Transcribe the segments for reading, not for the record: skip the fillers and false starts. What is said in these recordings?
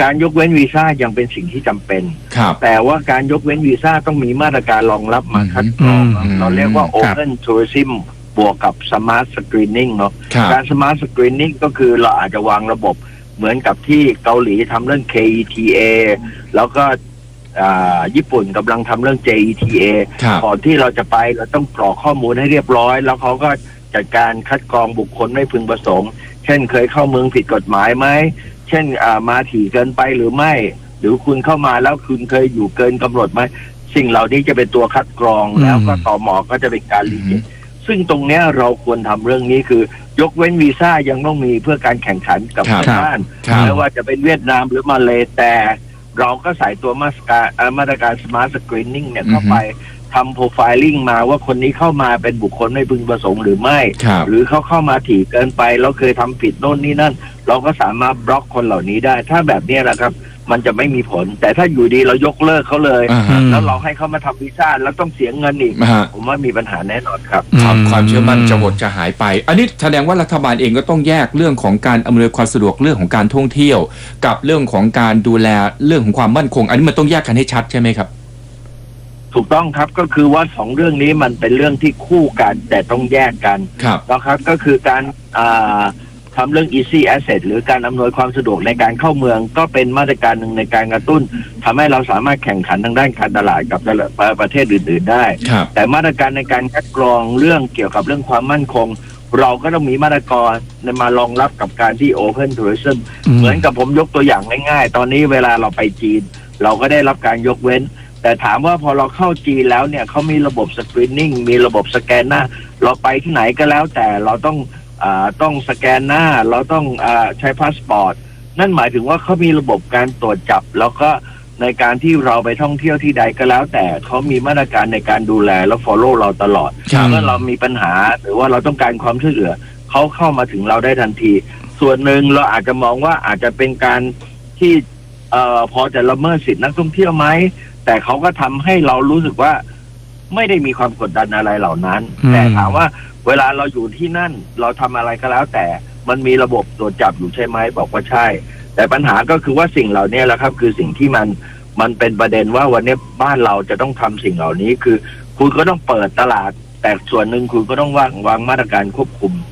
การยกเว้นวีซ่ายังเป็นสิ่งที่จำเป็นแต่ว่าการยกเว้นวีซ่าต้องมีมาตรการรองรับมาคัดกรองเราเรียกว่า Open Tourism บวกกับ Smart Screening เนาะการ Smart Screening ก็คือเราอาจจะวางระบบเหมือนกับที่เกาหลีทำเรื่อง KETA แล้วก็ญี่ปุ่นกำลังทำเรื่อง JETA ก่อนที่เราจะไปเราต้องกรอกข้อมูลให้เรียบร้อยแล้วเขาก็จัดการคัดกรองบุคคลไม่พึงประสงค์เช่นเคยเข้าเมืองผิดกฎหมายไหมเช่นมาถี่เกินไปหรือไม่หรือคุณเข้ามาแล้วคุณเคยอยู่เกินกำหนดไหมสิ่งเหล่านี้จะเป็นตัวคัดกรองแล้วก็ตม.ก็จะเป็นการรีเจ็คซึ่งตรงเนี้ยเราควรทำเรื่องนี้คือยกเว้นวีซ่ายังต้องมีเพื่อการแข่งขันกับชาวบ้านไม่ว่าจะเป็นเวียดนามหรือมาเลแต่เราก็ใส่ตัวมาตรการ Smart Screening เนี่ยเข้าไปทำ Profiling มาว่าคนนี้เข้ามาเป็นบุคคลไม่พึงประสงค์หรือไม่หรือเขาเข้ามาถี่เกินไปแล้วเคยทำผิดโน่นนี่นั่นเราก็สามารถบล็อกคนเหล่านี้ได้ถ้าแบบนี้แหละครับมันจะไม่มีผลแต่ถ้าอยู่ดีเรายกเลิกเขาเลยแล้วเราให้เขามาทำวีซ่าแล้วต้องเสียเงินอีกผมว่ามีปัญหาแน่นอนครับความเชื่อมั่นจะหดจะหายไปอันนี้แสดงว่ารัฐบาลเองก็ต้องแยกเรื่องของการอำนวยความสะดวกเรื่องของการท่องเที่ยวกับเรื่องของการดูแลเรื่องของความมั่นคงอันนี้มันต้องแยกกันให้ชัดใช่ไหมครับถูกต้องครับก็คือว่า2เรื่องนี้มันเป็นเรื่องที่คู่กันแต่ต้องแยกกันนะครับก็คือการทำเรื่อง easy access หรือการอำนวยความสะดวกในการเข้าเมืองก็เป็นมาตรการหนึ่งในการกระตุ้นทำให้เราสามารถแข่งขันทางด้านการตลาดกับประเทศอื่นๆได้แต่มาตรการในการคัดกรองเรื่องเกี่ยวกับเรื่องความมั่นคงเราก็ต้องมีมาตรการมารองรับกับการที่ Open Tourism เหมือนกับผมยกตัวอย่างง่ายๆตอนนี้เวลาเราไปจีนเราก็ได้รับการยกเว้นแต่ถามว่าพอเราเข้าจีนแล้วเนี่ยเขามีระบบสกรีนนิ่งมีระบบสแกนหน้าเราไปที่ไหนก็แล้วแต่เราต้องสแกนหน้าเราต้องใช้พาสปอร์ตนั่นหมายถึงว่าเขามีระบบการตรวจจับแล้วก็ในการที่เราไปท่องเที่ยวที่ใดก็แล้วแต่เขามีมาตรการในการดูแลและ follow เราตลอดเมื่อเรามีปัญหาหรือว่าเราต้องการความช่วยเหลือเขาเข้ามาถึงเราได้ทันทีส่วนหนึ่งเราอาจจะมองว่าอาจจะเป็นการที่พอจะละเมิดสิทธินักท่องเที่ยวไหมแต่เขาก็ทำให้เรารู้สึกว่าไม่ได้มีความกดดันอะไรเหล่านั้นแต่ถามว่าเวลาเราอยู่ที่นั่นเราทำอะไรก็แล้วแต่มันมีระบบตรวจจับอยู่ใช่ไหมบอกว่าใช่แต่ปัญหาก็คือว่าสิ่งเหล่านี้แหละครับคือสิ่งที่มันเป็นประเด็นว่าวันนี้บ้านเราจะต้องทำสิ่งเหล่านี้คือคุณก็ต้องเปิดตลาดแต่ส่วนหนึ่งคุณก็ต้องวางมาตรการควบคุม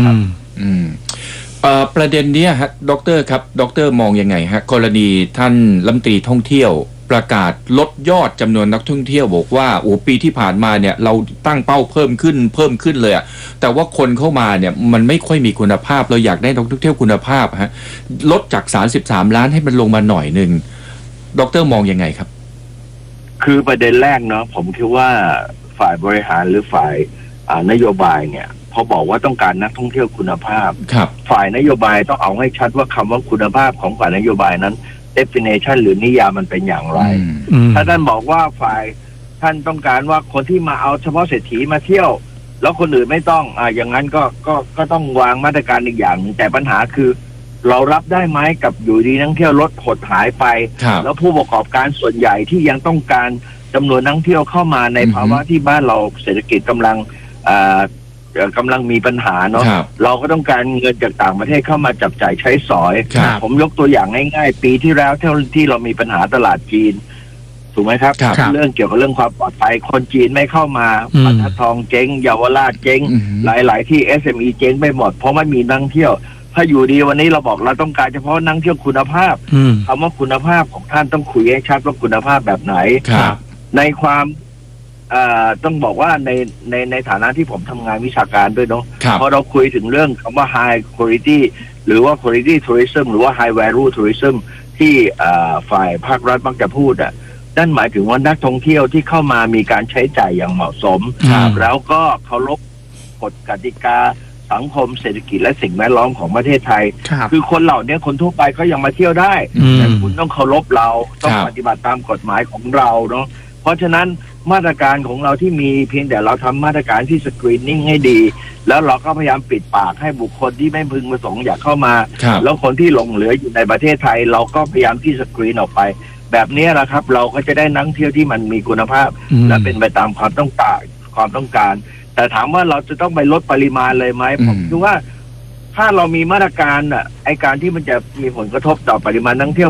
ประเด็นนี้ฮะดร.ครับดร.มองยังไงฮะกรณีท่านรัฐมนตรีท่องเที่ยวประกาศลดยอดจำนวนนักท่องเที่ยวบอกว่าโอ้ปีที่ผ่านมาเนี่ยเราตั้งเป้าเพิ่มขึ้นเลยอะแต่ว่าคนเข้ามาเนี่ยมันไม่ค่อยมีคุณภาพเราอยากได้นักท่องเที่ยวคุณภาพฮะลดจาก33ล้านให้มันลงมาหน่อยนึงดร.มองยังไงครับคือประเด็นแรกเนาะผมคิดว่าฝ่ายบริหารหรือฝ่ายนโยบายเนี่ยพอบอกว่าต้องการนักท่องเที่ยวคุณภาพฝ่ายนโยบายต้องเอาให้ชัดว่าคำว่าคุณภาพของฝ่ายนโยบายนั้นdefinition หรือนิยามมันเป็นอย่างไรถ้าท่านบอกว่าฝ่ายท่านต้องการว่าคนที่มาเอาเฉพาะเศรษฐีมาเที่ยวแล้วคนอื่นไม่ต้องอย่างนั้นก็ต้องวางมาตรการอีกอย่างนึงแต่ปัญหาคือเรารับได้ไหมกับอยู่ดีนักท่องเที่ยวลดหดหายไปแล้วผู้ประกอบการส่วนใหญ่ที่ยังต้องการจำนวนนักท่องเที่ยวเข้ามาในภาวะที่บ้านเราเศรษฐกิจกำลังมีปัญหาเนาะเราก็ต้องการเงินจากต่างประเทศเข้ามาจับจ่ายใช้สอยผมยกตัวอย่างง่ายๆปีที่แล้วที่เรามีปัญหาตลาดจีนถูกไหมครับเรื่องเกี่ยวกับเรื่องความปลอดภัยคนจีนไม่เข้ามาบรรทัดทองเจ๊งเยาวราชเจ๊งหลายๆที่ SME เจ๊งไปหมดเพราะไม่มีนักท่องเที่ยวถ้าอยู่ดีวันนี้เราบอกเราต้องการเฉพาะนักท่องเที่ยวคุณภาพคำว่าคุณภาพของท่านต้องคุยให้ชัดว่าคุณภาพแบบไหนในความต้องบอกว่าในฐานะที่ผมทำงานวิชาการด้วยเนาะพอเราคุยถึงเรื่องคำว่า high quality หรือว่า quality tourism หรือว่า high value tourism ที่ฝ่ายภาครัฐมักจะพูดนั่นหมายถึงว่านักท่องเที่ยวที่เข้ามามีการใช้จ่ายอย่างเหมาะสมแล้วก็เคารพกฎกติกาสังคมเศรษฐกิจและสิ่งแวดล้อมของประเทศไทยคือคนเหล่านี้คนทั่วไปก็ยังมาเที่ยวได้แต่คุณต้องเคารพเราต้องปฏิบัติตามกฎหมายของเราเนาะเพราะฉะนั้นมาตรการของเราที่มีเพียงแต่เราทำมาตรการที่สกรีนนิ่งให้ดีแล้วเราก็พยายามปิดปากให้บุคคลที่ไม่พึงประสงค์อยากเข้ามาแล้วคนที่หลงเหลืออยู่ในประเทศไทยเราก็พยายามที่สกรีนออกไปแบบนี้แหละครับเราก็จะได้นักท่องเที่ยวที่มันมีคุณภาพและเป็นไปตามความต้องการแต่ถามว่าเราจะต้องไปลดปริมาณเลยไหมผมคิดว่าถ้าเรามีมาตรการไอการที่มันจะมีผลกระทบต่อปริมาณนักท่องเที่ยว